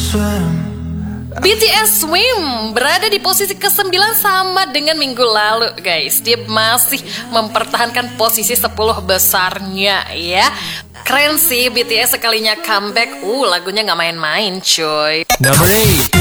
BTS Swim berada di posisi ke-9 sama dengan minggu lalu guys. Dia masih mempertahankan posisi 10 besarnya ya. Keren sih BTS sekalinya comeback. Lagunya gak main-main coy. Number 8.